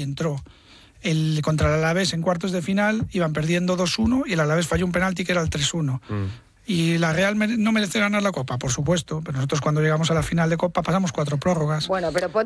entró. Contra el Alavés en cuartos de final iban perdiendo 2-1 y el Alavés falló un penalti que era el 3-1. Y la Real no merece ganar la Copa, por supuesto, pero nosotros cuando llegamos a la final de Copa pasamos 4 prórrogas. Bueno, pero